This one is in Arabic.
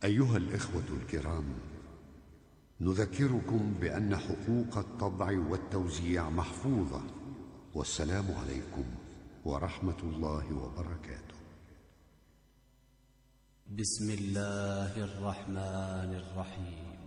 أيها الإخوة الكرام، نذكركم بأن حقوق الطبع والتوزيع محفوظة. والسلام عليكم ورحمة الله وبركاته. بسم الله الرحمن الرحيم.